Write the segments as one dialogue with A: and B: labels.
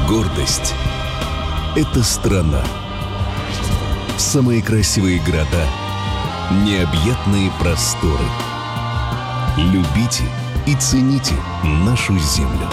A: Гордость — это страна. Самые красивые города, необъятные просторы. Любите и цените нашу землю.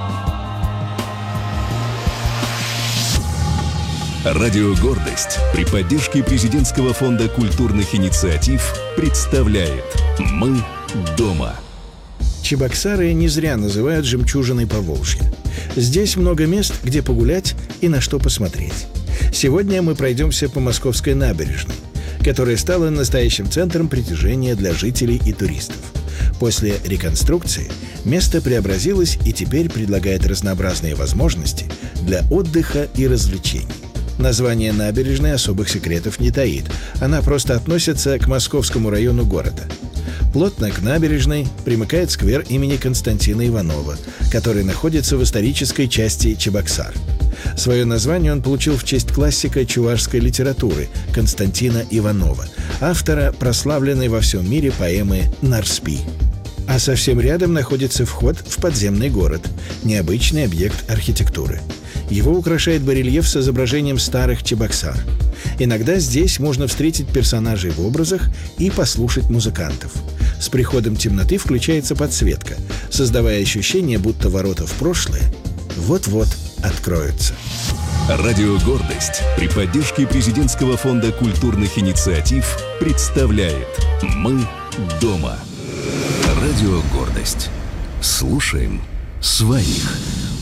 A: Радио «Гордость» при поддержке Президентского фонда культурных инициатив представляет «Мы дома».
B: Чебоксары не зря называют жемчужиной Поволжья. Здесь много мест, где погулять и на что посмотреть. Сегодня мы пройдемся по Московской набережной, которая стала настоящим центром притяжения для жителей и туристов. После реконструкции место преобразилось и теперь предлагает разнообразные возможности для отдыха и развлечений. Название набережной особых секретов не таит. Она просто относится к Московскому району города. Плотно к набережной примыкает сквер имени Константина Иванова, который находится в исторической части Чебоксар. Свое название он получил в честь классика чувашской литературы Константина Иванова, автора прославленной во всем мире поэмы «Нарспи». А совсем рядом находится вход в подземный город, необычный объект архитектуры. Его украшает барельеф с изображением старых Чебоксар. Иногда здесь можно встретить персонажей в образах и послушать музыкантов. С приходом темноты включается подсветка, создавая ощущение, будто ворота в прошлое вот-вот откроются.
A: Радио «Гордость» при поддержке Президентского фонда культурных инициатив представляет «Мы дома». Радио «Гордость». Слушаем своих.